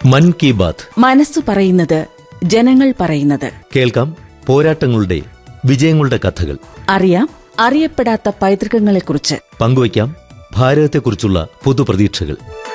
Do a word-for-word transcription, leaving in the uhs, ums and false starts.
മൻ കി ബാത്ത്. മനസ്സു പറയുന്നത്, ജനങ്ങൾ പറയുന്നത്. കേൾക്കാം പോരാട്ടങ്ങളുടെ വിജയങ്ങളുടെ കഥകൾ. അറിയാം അറിയപ്പെടാത്ത പൈതൃകങ്ങളെക്കുറിച്ച്. പങ്കുവയ്ക്കാം ഭാരതത്തെക്കുറിച്ചുള്ള പുതുപ്രതീക്ഷകൾ.